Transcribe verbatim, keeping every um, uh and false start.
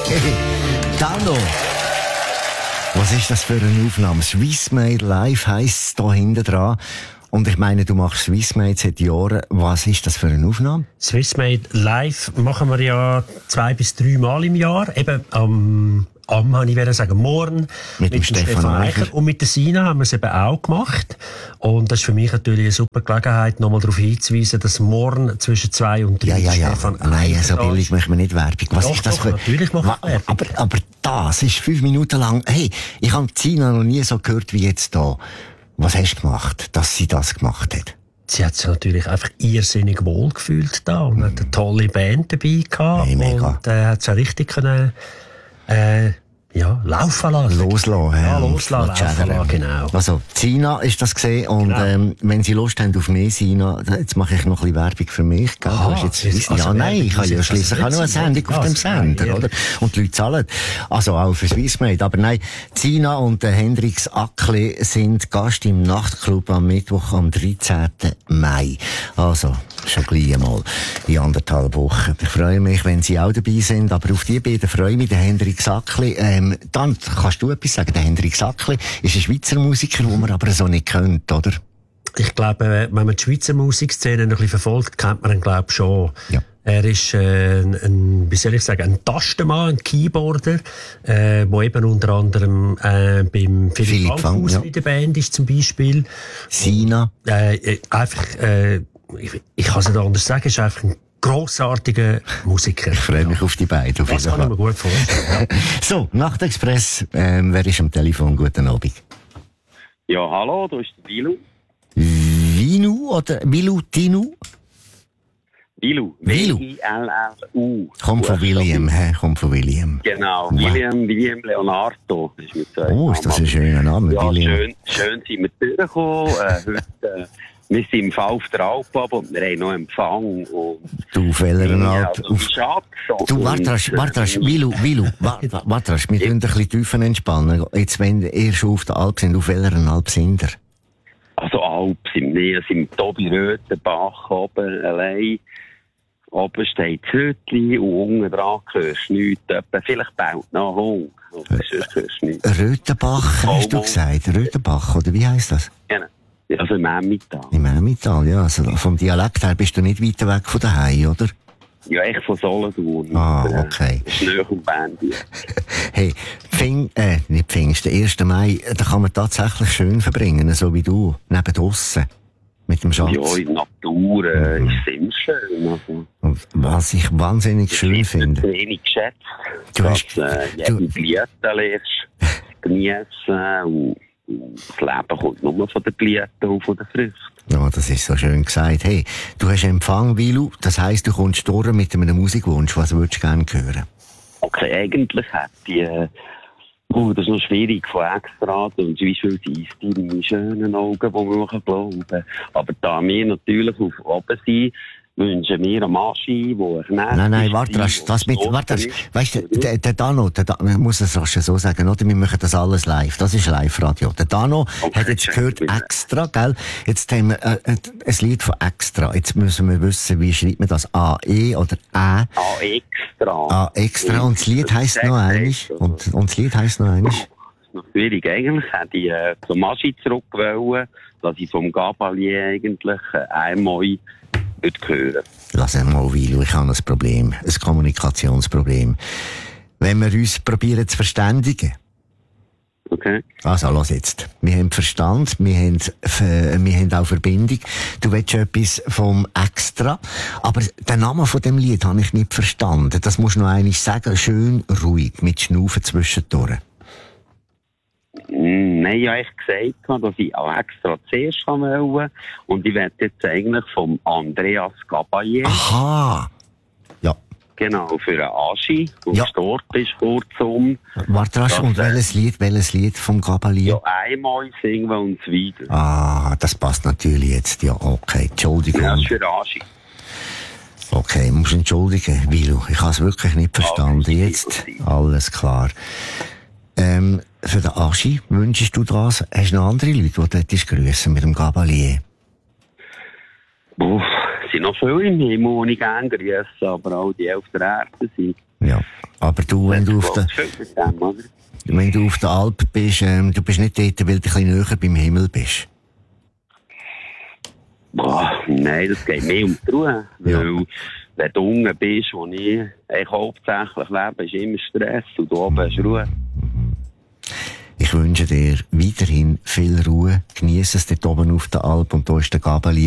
Dano! Was ist das für eine Aufnahme? Swissmade Live heisst es da hinten dran. Und ich meine, du machst Swissmade seit Jahren. Was ist das für eine Aufnahme? Swissmade Live machen wir ja zwei bis drei Mal im Jahr. Eben am, am habe ich sagen, morgen mit, mit dem Stefan, Stefan Eicher. Und mit der Sina haben wir es eben auch gemacht. Und das ist für mich natürlich eine super Gelegenheit, nochmal darauf hinzuweisen, dass morgen zwischen zwei und drei ja, ja, ja. Stefan Nein, so billig machen wir nicht Werbung. Was doch, ist das doch, für... natürlich machen wir Werbung. Aber, aber das ist fünf Minuten lang... Hey, ich habe Sina noch nie so gehört wie jetzt da. Was hast du gemacht, dass sie das gemacht hat? Sie hat sich natürlich einfach irrsinnig wohl gefühlt da und hat eine tolle Band dabei gehabt. Hey, mega. Und äh, hat sie richtig können, äh, ja, laufen lassen. Loslassen. Ja, loslassen, laufen lassen, genau. Also, Sina ist das gesehen und genau. ähm, wenn Sie Lust haben auf mehr, Sina, jetzt mache ich noch ein bisschen Werbung für mich. Gell? Aha, du hast jetzt, also ja, nein, ich habe ja schliesslich auch noch eine Sendung ja, auf dem Sender, ja, oder? Und die Leute zahlen. Also auch für Swissmade. Aber nein, Sina und der Hendrix Ackli sind Gast im Nachtclub am Mittwoch am dreizehnten Mai. Also, schon gleich einmal in anderthalb Wochen. Ich freue mich, wenn Sie auch dabei sind, aber auf die beiden freue ich mich, der Hendrix Ackli. Ähm, dann kannst du etwas sagen. Der Hendrix Ackli ist ein Schweizer Musiker, den man aber so nicht kennt, oder? Ich glaube, wenn man die Schweizer Musikszene ein bisschen verfolgt, kennt man ihn, glaube ich, schon. Ja. Er ist äh, ein, ein, wie soll ich sagen, ein Tastenmann, ein Keyboarder, äh, wo eben unter anderem äh, beim Philipp Fanghaus ja. in der Band ist zum Beispiel. Sina. Äh, einfach, äh, ich, ich kann es nicht anders sagen, ist einfach ein grossartiger Musiker. Ich freue mich ja. auf die beiden. Auf das kann ich mir gut vorstellen. So, Nachtexpress, ähm, wer ist am Telefon? Guten Abend. Ja, hallo, da ist der Vilu. Vinu oder Vilu, Tinu? Vilu. Vilu. W I L L U. Kommt von William, hä? Kommt von William. Genau, wow. William, William Leonardo. Ist mit oh, ist das ein schöner Name, ja, William. Schön, schön sind wir durchgekommen. äh, heute, äh, wir sind im Fall auf der Alp und wir haben noch Empfang. Und du, auf welcher ja, Alp? auf Schatz. Du, warte, warte, Vilu, Vilu, warte, warte, wir tun ein bisschen tiefer entspannen. Jetzt, wenn ihr schon auf der Alp sind, auf welcher Alp sind ihr? Also Alp sind wir, sind im Tobi Röthenbach oben allein. Oben steht das Hütli und unten dran hörst du nichts. Vielleicht baut noch ein Hund. Sonst hörst du nichts. Röthenbach, hast du gesagt? Röthenbach, oder wie heisst das? Genau. Also im Emmental. Im Emmental, ja. Also vom Dialekt her bist du nicht weiter weg von daheim, oder? Ja, echt von Solothurn. Ah, okay. Das ist nahe am Bändi. Hey, Pfing, äh, nicht Pfingsten, erster Mai, da kann man tatsächlich schön verbringen, so wie du, neben draussen. Mit dem Schatz. Ja, in der Natur äh, mhm. ist es immer schön. Also. Und was ich wahnsinnig das schön finde. Ich wenig geschätzt, du dass hast, äh, jede du... Blüte lernst, geniessen und das Leben kommt nur von den Blüten und von den Früchten. Ja, das ist so schön gesagt. Hey, du hast Empfang, Vilu, das heisst, du kommst durch mit einem Musikwunsch. Was würdest du gerne hören? Okay, eigentlich hätte ich... Äh, Oh, das ist noch schwierig von extra, und wie viel sind deine schönen Augen, die wir glauben. Aber da wir natürlich auf oben sind, wünschen wir einen Maschi, der Nein, nein, nein, warte, das, das mit, warte, das, weißt du, der, der Dano, der Dano, ich muss es rasch so sagen, oder? Wir machen das alles live. Das ist Live-Radio. Der Dano okay, hat jetzt gehört extra, gell? Jetzt haben wir, äh, ein Lied von extra. Jetzt müssen wir wissen, wie schreibt man das? A, E oder Ä? A, extra. A, extra. Und das Lied heisst noch einiges. Und, und das Lied heisst noch einiges. Das ist noch schwierig. Eigentlich hätte ich, äh, zum Maschi zurück wollen, dass ich vom Gabalier eigentlich äh, einmal hören. Lass mal, Vilu, ich habe ein Problem. Ein Kommunikationsproblem. Wenn wir uns probieren zu verständigen. Okay. Also, los jetzt. Wir haben Verstand, wir haben, wir haben auch Verbindung. Du willst etwas vom Extra. Aber den Namen von dem Lied habe ich nicht verstanden. Das musst du noch einmal sagen. Schön ruhig, mit Schnaufen zwischendurch. Nein, ich habe echt gesagt, dass ich auch extra zuerst wollte. Und ich werde jetzt eigentlich vom Andreas Gabaye. Aha! Ja. Genau, für einen Aschi, der ja. gestorben ist, kurzum. Warte, rasch, und welches Lied, welches Lied vom Gabaye? Ja, einmal singen wir uns wieder. Ah, das passt natürlich jetzt. Ja, okay, Entschuldigung. Ja, das ist für Aschi. Okay, musst entschuldigen, Vilu. Ich habe es wirklich nicht verstanden. Okay, jetzt, alles klar. Ähm, für den Aschi wünschst du das? Hast du noch andere Leute, die dort grüssen mit dem Gabalier? Uff, es sind noch viele im Himmel, die ich gerne grüße, aber auch die auf der Erde sind. Ja, Aber du, wenn du auf der, wenn du auf der Alp bist, ähm, du bist nicht dort, weil du ein bisschen näher beim Himmel bist. Boah, nein, das geht mehr um die Ruhe. Ja. Weil, wenn du unten bist, wo ich eigentlich hauptsächlich lebe, ist immer Stress und da oben ist Ruhe. Ich wünsche dir weiterhin viel Ruhe. Genieße es dort oben auf der Alp und da ist der Gabeli.